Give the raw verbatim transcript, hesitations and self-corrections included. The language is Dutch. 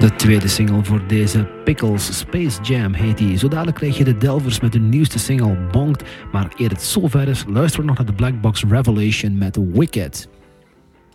De tweede single voor deze Pickles, Space Jam heet die. Zo dadelijk krijg je de Delvers met hun nieuwste single Bonked. Maar eer het zover is, luisteren we nog naar de Black Box Revelation met Wicked.